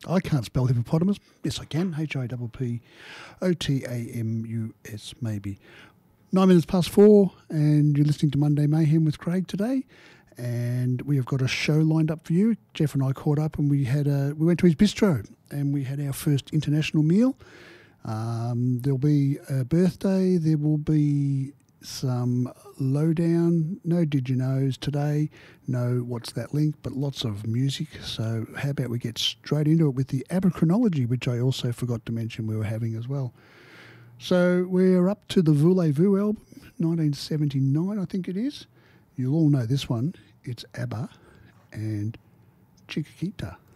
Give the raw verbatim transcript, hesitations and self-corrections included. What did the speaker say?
I can't spell hippopotamus. Yes, I can. H I P P O T A M U S, maybe. Nine minutes past four, and you're listening to Monday Mayhem with Craig today. And we have got a show lined up for you. Jeff and I caught up, and we had a, we went to his bistro, and we had our first international meal. Um, there'll be a birthday. There will be some lowdown, no did you knows today, no what's that link, but lots of music. So how about we get straight into it with the Aberchronology, which I also forgot to mention we were having as well. So we're up to the Voulez-Vous album, nineteen seventy-nine, I think it is. You'll all know this one. It's ABBA and Chiquita.